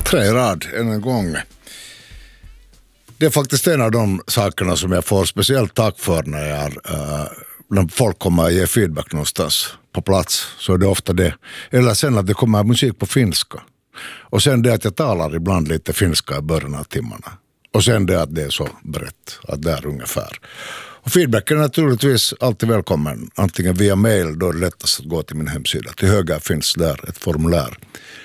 3 rad en gång. Det är faktiskt en av de sakerna som jag får speciellt tack för när folk kommer att ge feedback någonstans på plats, så är det ofta det. Eller sen att det kommer musik på finska. Och sen det att jag talar ibland lite finska i början av timmarna. Och sen det att det är så brett, att det är ungefär. Och feedback är naturligtvis alltid välkommen. Antingen via mail, då är det lättast att gå till min hemsida. Till höger finns där ett formulär.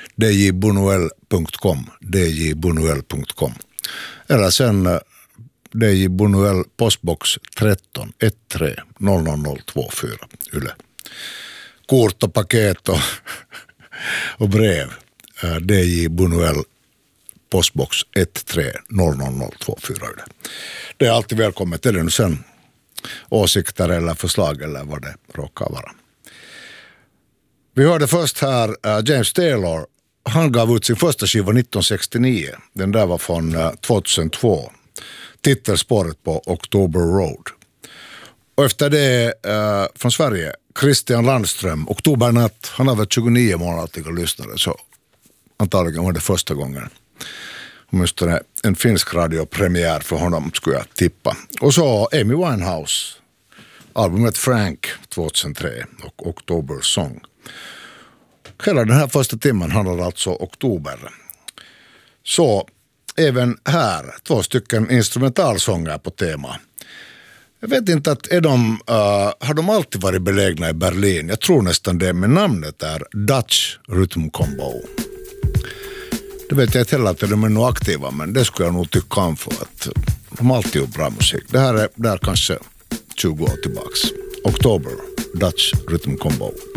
djbunuel.com. Eller sen DJ Bunuel postbox 13 13 00024 Yle. Kort och paket och brev. DJ Bunuel postbox 13 00024 Yle. Det är alltid välkommet. Är det nu sen åsikter eller förslag eller vad det råkar vara. Vi hörde först här James Taylor. Han gav ut sin första skiva 1969. Den där var från 2002. Titelspåret på October Road. Och efter det från Sverige, Christian Landström, Oktobernatt. Han har varit 29 månader lyssnare, så antagligen var det första gången. Åtminstone en finsk radiopremiär för honom skulle jag tippa. Och så Amy Winehouse, albumet Frank 2003 och October Song. Hela den här första timmen handlar alltså oktober. Så även här 2 stycken instrumentalsånger på tema. Jag vet inte att har de alltid varit belägna i Berlin. Jag tror nästan det, men namnet är Dutch Rhythm Combo. Det vet jag inte heller att de är nog aktiva, men det skulle jag nog tycka om för att de alltid gjort bra musik. Det här är där kanske 20 år tillbaks. Oktober, Dutch Rhythm Combo.